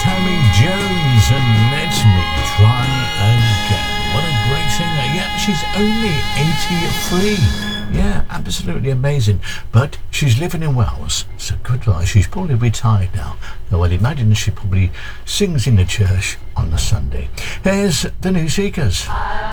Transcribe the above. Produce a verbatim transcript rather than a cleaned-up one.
Tammy Jones and Let Me Try Again. What a great singer. Yeah, she's only eighty-three. Yeah, absolutely amazing. But she's living in Wales, so good luck. She's probably retired now, though I'd imagine she probably sings in the church on the Sunday. Here's the New Seekers.